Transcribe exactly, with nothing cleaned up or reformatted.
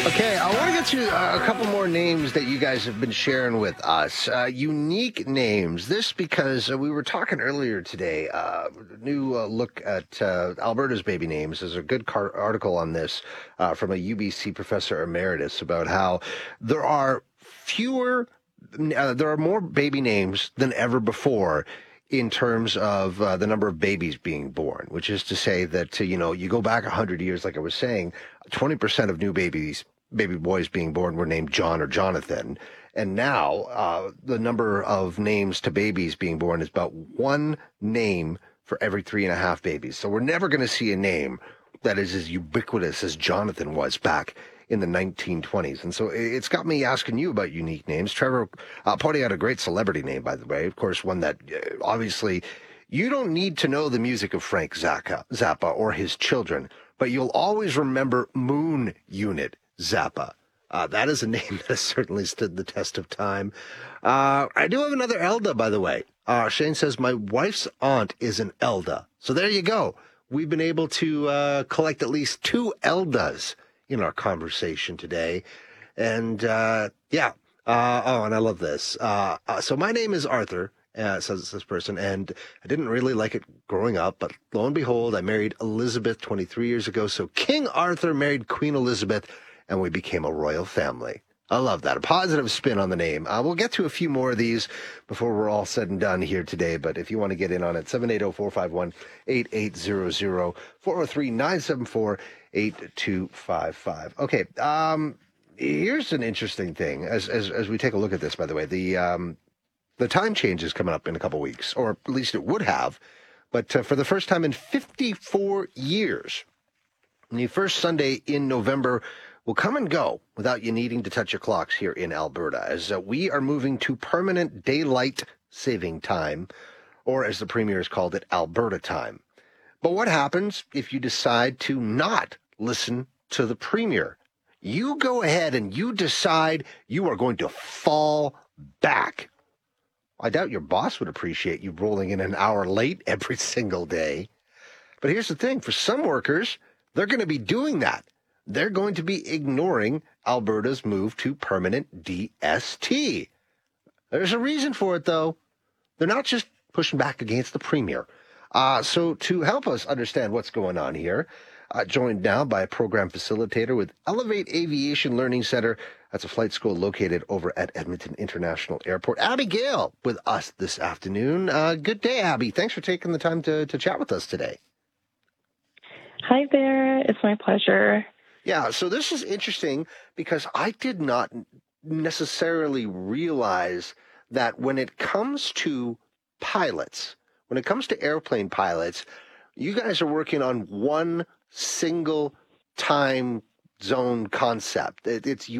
Okay, I want to get to uh, a couple more names that you guys have been sharing with us. Uh, unique names. This because uh, we were talking earlier today. Uh, new uh, look at uh, Alberta's baby names. There's a good car- article on this uh, from a U B C professor emeritus about how there are fewer, uh, there are more baby names than ever before in terms of uh, the number of babies being born, which is to say that, uh, you know, you go back one hundred years, like I was saying, twenty percent of new babies, baby boys being born were named John or Jonathan. And now uh, the number of names to babies being born is about one name for every three and a half babies. So we're never going to see a name that is as ubiquitous as Jonathan was back in the nineteen twenties. And so it's got me asking you about unique names. Trevor uh, pointing out a great celebrity name, by the way, of course, one that uh, obviously you don't need to know the music of Frank Zappa, Zappa or his children, but you'll always remember Moon Unit Zappa. Uh, that is a name that has certainly stood the test of time. Uh, I do have another Elda, by the way. Uh, Shane says, my wife's aunt is an Elda. So there you go. We've been able to uh, collect at least two Eldas in our conversation today. And uh, yeah, uh, oh, and I love this. Uh, uh, so my name is Arthur, uh, says this person, and I didn't really like it growing up, but lo and behold, I married Elizabeth twenty-three years ago. So King Arthur married Queen Elizabeth, and we became a royal family. I love that. A positive spin on the name. Uh, we'll get to a few more of these before we're all said and done here today. But if you want to get in on it, seven eight zero, four five one, eight eight zero zero, four zero three, nine seven four, eight two five five. Okay, um, here's an interesting thing. As, as as we take a look at this, by the way, the um, the time change is coming up in a couple weeks, or at least it would have. But uh, for the first time in fifty-four years, the first Sunday in November will come and go without you needing to touch your clocks here in Alberta, as uh, we are moving to permanent daylight saving time, or as the Premier has called it, Alberta time. But what happens if you decide to not listen to the Premier? You go ahead and you decide you are going to fall back. I doubt your boss would appreciate you rolling in an hour late every single day. But here's the thing. For some workers, they're going to be doing that. They're going to be ignoring Alberta's move to permanent D S T. There's a reason for it, though. They're not just pushing back against the Premier. Uh, so to help us understand what's going on here, uh, joined now by a program facilitator with Elevate Aviation Learning Center. That's a flight school located over at Edmonton International Airport. Abby Gale with us this afternoon. Uh, good day, Abby. Thanks for taking the time to, to chat with us today. Hi there. It's my pleasure. Yeah, so this is interesting because I did not necessarily realize that when it comes to pilots, when it comes to airplane pilots, you guys are working on one single time zone concept. It, it's